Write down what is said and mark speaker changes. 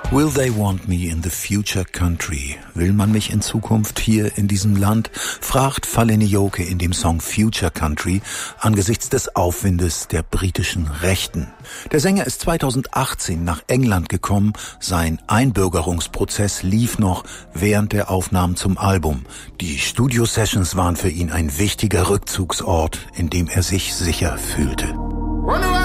Speaker 1: Will they want me in the future country? Will man mich in Zukunft hier in diesem Land? Fragt Falene Yoke in dem Song Future Country angesichts des Aufwindes der britischen Rechten. Der Sänger ist 2018 nach England gekommen. Sein Einbürgerungsprozess lief noch während der Aufnahmen zum Album. Die Studio-Sessions waren für ihn ein wichtiger Rückzugsort, in dem er sich sicher fühlte.